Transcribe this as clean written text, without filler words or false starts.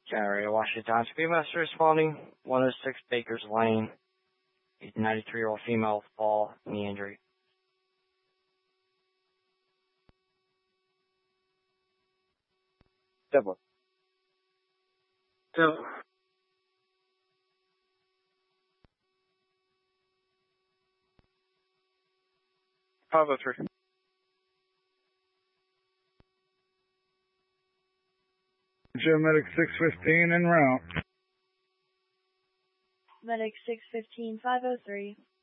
Generator Washington Speedmaster responding. 106 Baker's Lane. A 93-year-old female with fall, knee injury. Devlin. 503. Medic 615 en route. Medic 615, 503.